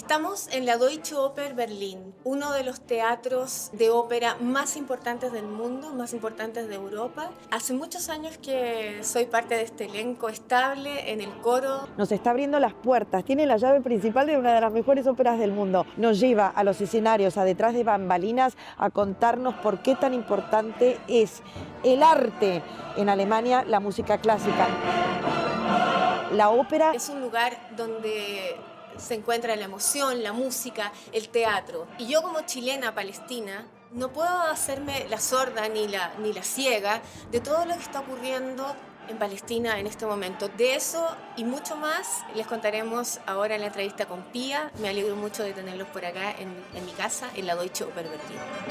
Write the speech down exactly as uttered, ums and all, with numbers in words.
Estamos en la Deutsche Oper Berlín, uno de los teatros de ópera más importantes del mundo, más importantes de Europa. Hace muchos años que soy parte de este elenco estable en el coro. Nos está abriendo las puertas, tiene la llave principal de una de las mejores óperas del mundo. Nos lleva a los escenarios, a detrás de bambalinas, a contarnos por qué tan importante es el arte en Alemania, la música clásica. La ópera es un lugar donde se encuentra la emoción, la música, el teatro. Y yo como chilena palestina no puedo hacerme la sorda ni la, ni la ciega de todo lo que está ocurriendo en Palestina en este momento. De eso y mucho más les contaremos ahora en la entrevista con Pía. Me alegro mucho de tenerlos por acá en, en mi casa, en la Deutsche Oper Berlin.